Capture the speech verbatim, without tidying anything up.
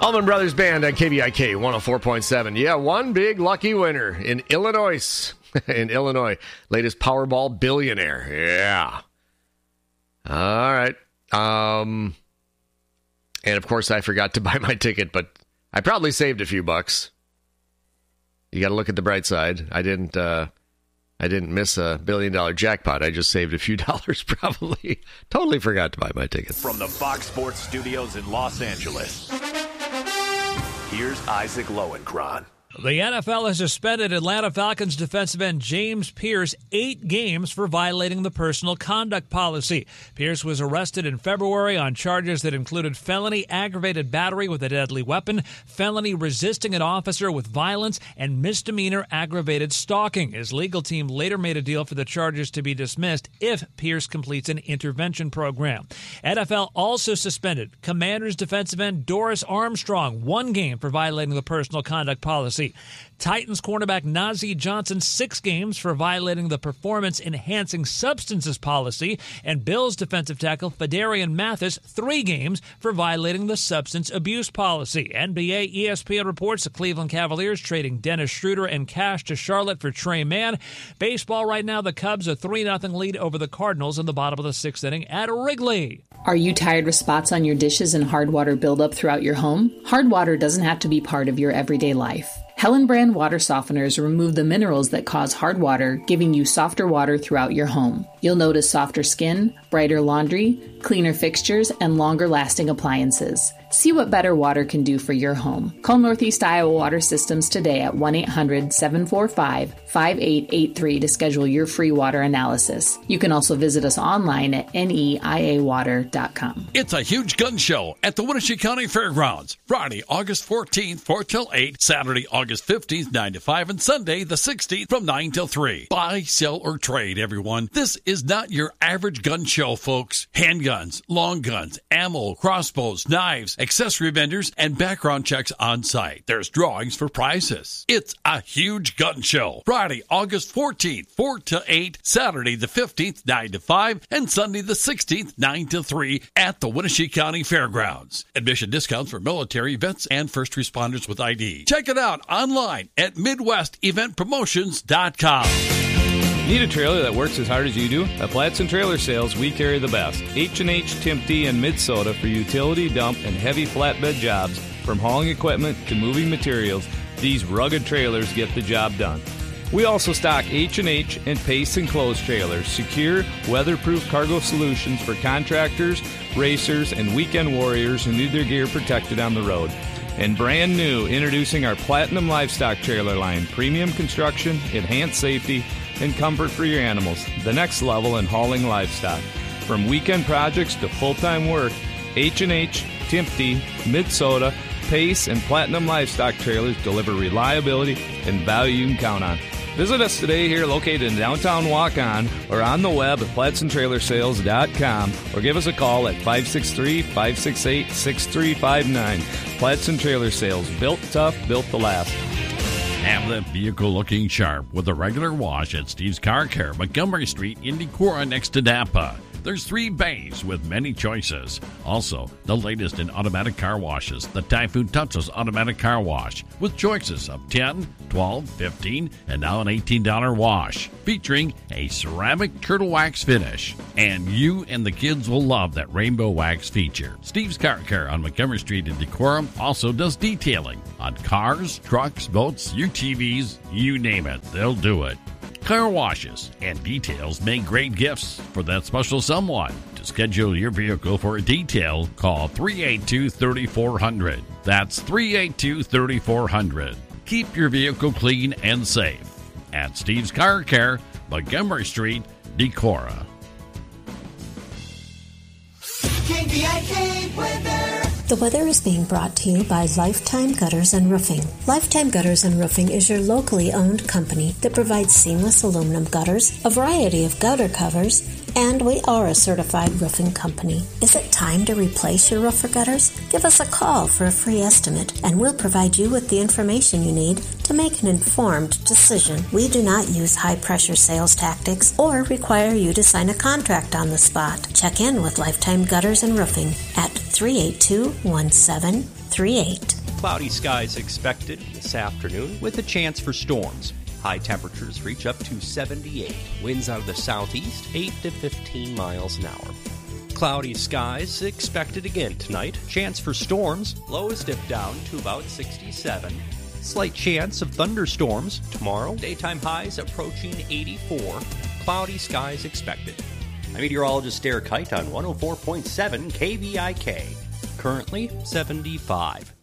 Allman Brothers Band on K B I K one oh four point seven. Yeah, one big lucky winner in Illinois. in Illinois. Latest Powerball billionaire. Yeah. All right. Um, and, of course, I forgot to buy my ticket, but I probably saved a few bucks. You got to look at the bright side. I didn't uh, I didn't miss a billion-dollar jackpot. I just saved a few dollars, probably. Totally forgot to buy my ticket. From the Fox Sports Studios in Los Angeles, here's Isaac Lowenkron. The N F L has suspended Atlanta Falcons defensive end James Pierce eight games for violating the personal conduct policy. Pierce was arrested in February on charges that included felony aggravated battery with a deadly weapon, felony resisting an officer with violence, and misdemeanor aggravated stalking. His legal team later made a deal for the charges to be dismissed if Pierce completes an intervention program. N F L also suspended Commanders defensive end Doris Armstrong one game for violating the personal conduct policy. Titans cornerback Najee Johnson six games for violating the performance-enhancing substances policy, and Bills defensive tackle Fedarian Mathis three games for violating the substance abuse policy. N B A E S P N reports the Cleveland Cavaliers trading Dennis Schroeder and cash to Charlotte for Trey Mann. Baseball right now, the Cubs a three nothing lead over the Cardinals in the bottom of the sixth inning at Wrigley. Are you tired with spots on your dishes and hard water buildup throughout your home? Hard water doesn't have to be part of your everyday life. Helen Brand water softeners remove the minerals that cause hard water, giving you softer water throughout your home. You'll notice softer skin, brighter laundry, cleaner fixtures, and longer-lasting appliances. See what better water can do for your home. Call Northeast Iowa Water Systems today at one eight hundred seven four five five eight eight three to schedule your free water analysis. You can also visit us online at N E I A water dot com. It's a huge gun show at the Wenatchee County Fairgrounds. Friday, August fourteenth, four till eight. Saturday, August fifteenth, nine to five. And Sunday, the sixteenth, from nine till three. Buy, sell, or trade, everyone. This is not your average gun show, folks. Handguns, long guns, ammo, crossbows, knives, accessory vendors, and background checks on site. There's drawings for prizes. It's a huge gun show. Friday, August fourteenth, four to eight. Saturday, the fifteenth, nine to five. And Sunday, the sixteenth, nine to three at the Wenatchee County Fairgrounds. Admission discounts for military, vets, and first responders with I D. Check it out online at midwest event promotions dot com. Need a trailer that works as hard as you do? At Platson Trailer Sales, we carry the best. H and H, Timpty, and Mid-Soda for utility, dump, and heavy flatbed jobs. From hauling equipment to moving materials, these rugged trailers get the job done. We also stock H and H and Pace Enclosed trailers, secure, weatherproof cargo solutions for contractors, racers, and weekend warriors who need their gear protected on the road. And brand new, introducing our Platinum Livestock trailer line. Premium construction, enhanced safety, and comfort for your animals. The next level in hauling livestock. From weekend projects to full-time work, H and H, Timpty, Mid-Soda, Pace, and Platinum Livestock trailers deliver reliability and value you can count on. Visit us today here located in downtown Waukon or on the web at platson trailer sales dot com or give us a call at five six three, five six eight, six three five nine. Platson Trailer Sales, built tough, built to last. Have that vehicle looking sharp with a regular wash at Steve's Car Care, Montgomery Street in Decorah next to Napa. There's three bays with many choices. Also, the latest in automatic car washes, the Typhoon Touchless Automatic Car Wash, with choices of ten, twelve, fifteen, and now an eighteen dollars wash, featuring a ceramic turtle wax finish. And you and the kids will love that rainbow wax feature. Steve's Car Care on Montgomery Street in Decorah also does detailing on cars, trucks, boats, U T Vs, you name it, they'll do it. Car washes and details make great gifts for that special someone. To schedule your vehicle for a detail, call three eight two, three four zero zero. That's three eight two, three four zero zero. Keep your vehicle clean and safe at Steve's Car Care, Montgomery Street, Decorah. K B I K weather. The weather is being brought to you by Lifetime Gutters and Roofing. Lifetime Gutters and Roofing is your locally owned company that provides seamless aluminum gutters, a variety of gutter covers, and we are a certified roofing company. Is it time to replace your roof or gutters? Give us a call for a free estimate, and we'll provide you with the information you need to make an informed decision. We do not use high-pressure sales tactics or require you to sign a contract on the spot. Check in with Lifetime Gutters and Roofing at three eight two, one seven three eight. Cloudy skies expected this afternoon with a chance for storms. High temperatures reach up to seventy-eight. Winds out of the southeast, eight to fifteen miles an hour. Cloudy skies expected again tonight. Chance for storms. Lows dip down to about sixty-seven. Slight chance of thunderstorms tomorrow. Daytime highs approaching eighty-four. Cloudy skies expected. I'm meteorologist Derek Height on one oh four point seven K V I K. Currently seventy-five.